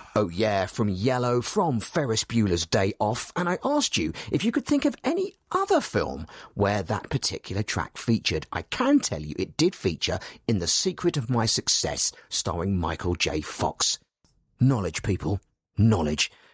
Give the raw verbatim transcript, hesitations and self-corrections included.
Oh yeah, from Yellow, from Ferris Bueller's Day Off, and I asked you if you could think of any other film where that particular track featured. I can tell you it did feature in The Secret of My Success, starring Michael J. Fox. Knowledge, people. Knowledge.